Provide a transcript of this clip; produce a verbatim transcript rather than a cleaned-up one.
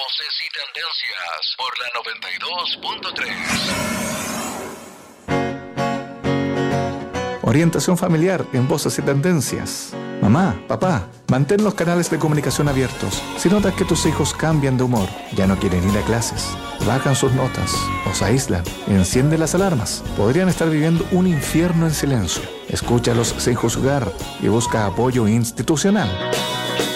Voces y Tendencias por la noventa y dos punto tres. Orientación familiar en Voces y Tendencias. Mamá, papá, mantén los canales de comunicación abiertos. Si notas que tus hijos cambian de humor, ya no quieren ir a clases, bajan sus notas o se aíslan, enciende las alarmas, podrían estar viviendo un infierno en silencio. Escúchalos sin juzgar y busca apoyo institucional.